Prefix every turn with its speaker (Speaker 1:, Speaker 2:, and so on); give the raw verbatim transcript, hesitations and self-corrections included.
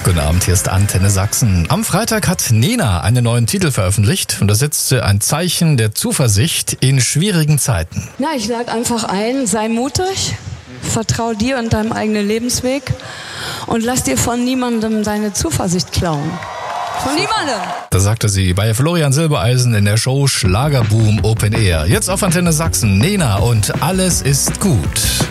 Speaker 1: Guten Abend, hier ist Antenne Sachsen. Am Freitag hat Nena einen neuen Titel veröffentlicht und da setzt ein Zeichen der Zuversicht in schwierigen Zeiten.
Speaker 2: Na, ich lade einfach ein, sei mutig, vertrau dir und deinem eigenen Lebensweg und lass dir von niemandem deine Zuversicht klauen. Von niemandem.
Speaker 1: Das sagte sie bei Florian Silbereisen in der Show Schlagerboom Open Air. Jetzt auf Antenne Sachsen, Nena und Alles ist gut.